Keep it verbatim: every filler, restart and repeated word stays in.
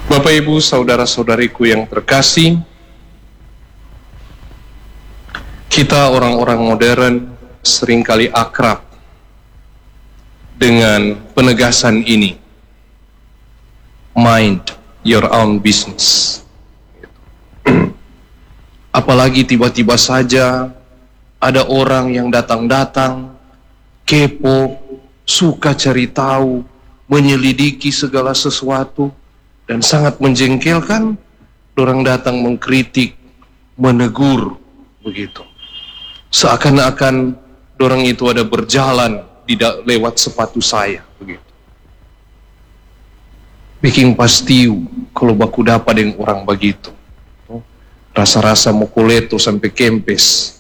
Bapak Ibu, saudara-saudariku yang terkasih, kita orang-orang modern seringkali akrab dengan penegasan ini, mind your own business. Apalagi tiba-tiba saja ada orang yang datang-datang, kepo, suka cari tahu, menyelidiki segala sesuatu, dan sangat menjengkelkan. Orang datang mengkritik, menegur, begitu. Seakan-akan orang itu ada berjalan tidak lewat sepatu saya, begitu. Bikin pastiu kalau baku dapat dengan orang begitu. Rasa-rasa mokoleto sampai kempes.